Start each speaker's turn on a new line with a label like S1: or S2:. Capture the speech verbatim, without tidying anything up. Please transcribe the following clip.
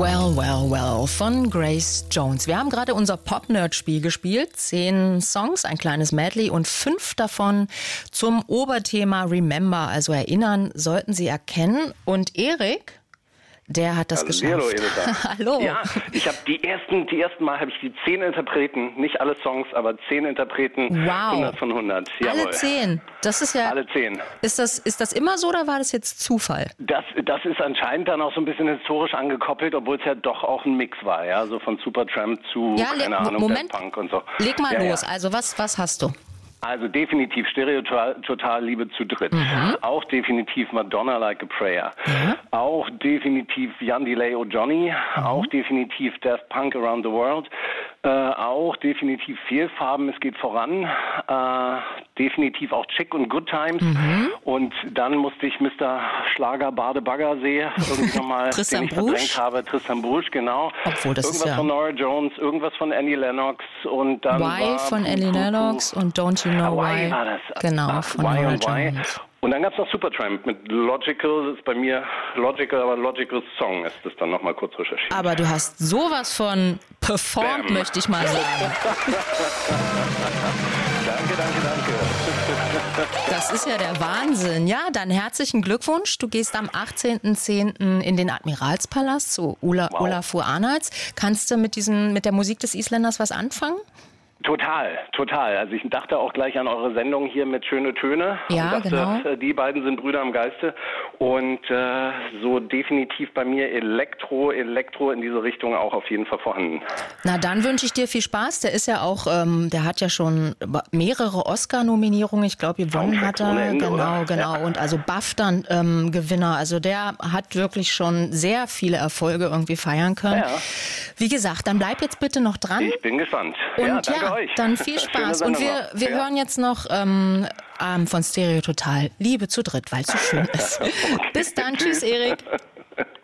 S1: Well, well, well von Grace Jones. Wir haben gerade unser Pop-Nerd-Spiel gespielt. Zehn Songs, ein kleines Medley und fünf davon zum Oberthema Remember, also erinnern, sollten Sie erkennen. Und Erik, der hat das
S2: also,
S1: geschafft.
S2: Hallo, Erika.
S1: Hallo.
S2: Ja, ich habe die ersten, die ersten Mal habe ich die zehn Interpreten, nicht alle Songs, aber zehn Interpreten,
S1: wow.
S2: hundert von hundert. Jawohl.
S1: Alle zehn? Das ist ja...
S2: Alle zehn.
S1: Ist das, ist das immer so oder war das jetzt Zufall?
S2: Das, das ist anscheinend dann auch so ein bisschen historisch angekoppelt, obwohl es ja doch auch ein Mix war, ja, so von Supertramp zu,
S1: ja,
S2: keine Ahnung,
S1: Moment,
S2: Punk und so.
S1: Leg mal
S2: ja,
S1: los,
S2: ja.
S1: also was, was hast du?
S2: Also definitiv Stereo Total Liebe zu dritt. Mhm. Auch definitiv Madonna Like a Prayer. Mhm. Auch definitiv Jan Delay Oh Johnny. Mhm. Auch definitiv Daft Punk Around the World. Äh, auch definitiv Fehlfarben, es geht voran. Äh, definitiv auch Chick und Good Times. Mhm. Und dann musste ich Mister Schlager Bade Baggersee irgendwie nochmal, den ich verdrängt habe. Tristan Brusch, genau.
S1: Obwohl, das
S2: irgendwas
S1: ist ja
S2: von Nora Jones, irgendwas von Annie Lennox und dann
S1: Why von Annie Lennox und Don't You Know Why.
S2: Why war das?
S1: Genau,
S2: Ach,
S1: von
S2: Why
S1: Nora
S2: und Why.
S1: Jones.
S2: Und dann gab es noch Supertramp mit Logical, das ist bei mir Logical, aber Logical Song ist das dann nochmal kurz recherchiert.
S1: Aber du hast sowas von performt, Bam. möchte ich mal sagen.
S2: Danke, danke, danke.
S1: Das ist ja der Wahnsinn. Ja, dann herzlichen Glückwunsch. Du gehst am achtzehnten zehnten in den Admiralspalast zu Ola, wow. Olafur Arnalds. Kannst du mit, diesem, mit der Musik des Isländers was anfangen?
S2: Total, total. Also ich dachte auch gleich an eure Sendung hier mit Schöne Töne.
S1: Ja,
S2: und dachte,
S1: genau.
S2: Die beiden sind Brüder im Geiste. Und äh, so definitiv bei mir Elektro, Elektro in diese Richtung auch auf jeden Fall vorhanden.
S1: Na, dann wünsche ich dir viel Spaß. Der ist ja auch, ähm, der hat ja schon mehrere Oscar-Nominierungen. Ich glaube, gewonnen hat er.
S2: Ende,
S1: genau,
S2: oder?
S1: genau.
S2: Ja.
S1: Und also BAFTA-Gewinner. Ähm, also der hat wirklich schon sehr viele Erfolge irgendwie feiern können. Ja. Wie gesagt, dann bleib jetzt bitte noch dran.
S2: Ich bin gespannt.
S1: Und
S2: ja, danke
S1: ja,
S2: euch.
S1: Dann viel Spaß. Und wir, wir ja. hören jetzt noch ähm, ähm, von Stereo Total Liebe zu dritt, weil es so schön ist. Okay. Bis dann. Tschüss, Erik.